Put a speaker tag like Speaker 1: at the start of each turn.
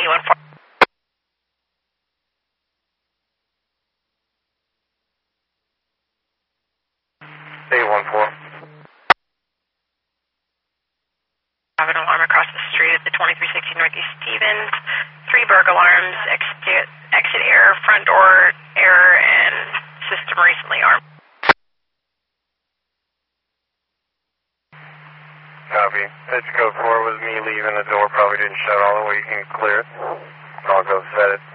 Speaker 1: A14.
Speaker 2: A14.
Speaker 1: Have an alarm across the street at the 2360 Northeast Stevens. 3 burglar alarms, exit error, front door error, and system recently armed.
Speaker 2: Copy. Edge code 4 was me leaving the door. Probably didn't shut all the way. You can clear it. I'll go set it.